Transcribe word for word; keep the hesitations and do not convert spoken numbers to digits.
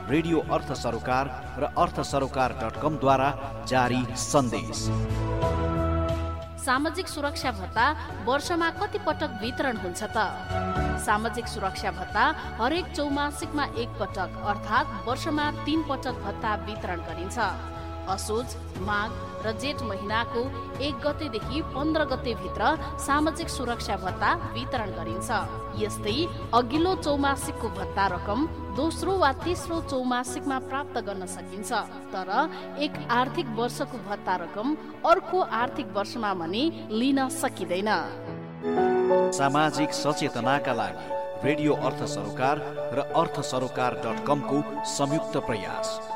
Radio अर्थ सरोकार र अर्थ सरोकार डट कमद्वारा जारी सन्देश। सामाजिक सुरक्षा भत्ता वर्षमा कति पटक वितरण हुन्छ त? सामाजिक सुरक्षा भत्ता हरेक चौमासिकमा एक पटक अर्थात् वर्षमा तीन पटक भत्ता वितरण गरिन्छ। असोज, माघ र जेठ महिनाको एक गतेदेखि पन्ध्र गते भित्र सामाजिक सुरक्षा भत्ता वितरण गरिन्छ। यस्तै अघिल्लो चौमासिकको भत्ता रकम दोस्रो वा तेस्रो चौमासिकमा प्राप्त गर्न सकिन्छ, तर एक आर्थिक वर्षको भत्ता रकम अर्को आर्थिक वर्षमा भने लिन सकिँदैन। सामाजिक सचेतनाका लागि रेडियो अर्थ सरोकार र अर्थ सरोकार डट कमको संयुक्त प्रयास।